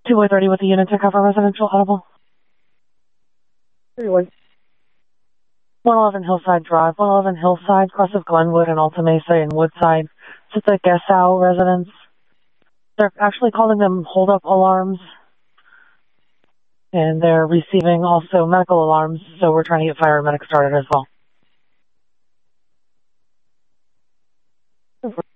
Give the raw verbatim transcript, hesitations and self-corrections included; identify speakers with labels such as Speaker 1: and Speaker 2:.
Speaker 1: two thirty with the unit to cover residential audible.
Speaker 2: Anyone?
Speaker 1: one eleven Hillside Drive, one eleven Hillside, cross of Glenwood and Alta Mesa and Woodside. It's the Guessau residents. They're actually calling them hold-up alarms. And they're receiving also medical alarms, so we're trying to get fire and medic started as well.